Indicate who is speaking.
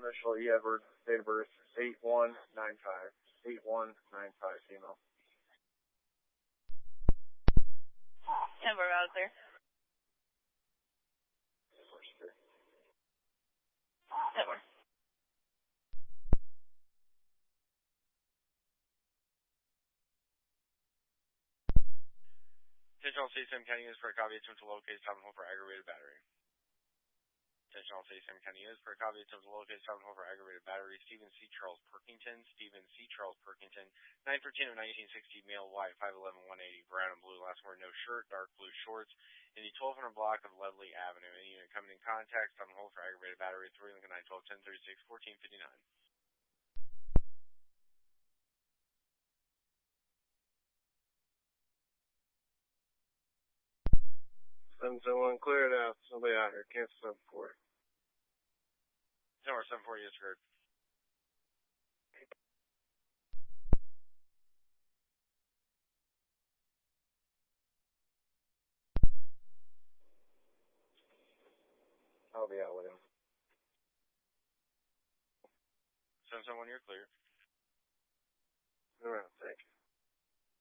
Speaker 1: initial E. Edwards, date of birth 8195. 8195 female.
Speaker 2: 10-4, valid clear. 10-4.
Speaker 3: Attention all Sam County is for a copy attempt to locate stop and hold for aggravated battery. Attention all Sam County is for a copy attempt to locate stop and hold for aggravated battery. Stephen C. Charles Perkington. Stephen C. Charles Perkington. 913 of 1960, male, white, 5'11", 180, brown and blue. Last word, no shirt, dark blue shorts. In the 1200 block of Ledley Avenue. Any unit coming in contact, stop and hold for aggravated battery. 3 Lincoln 912 1036 1459.
Speaker 1: 771 cleared out. Somebody out here. Cancel 74.
Speaker 3: 10-4, 74, yes, heard.
Speaker 1: I'll be out with him.
Speaker 3: 771, you're clear.
Speaker 1: All right, thank you.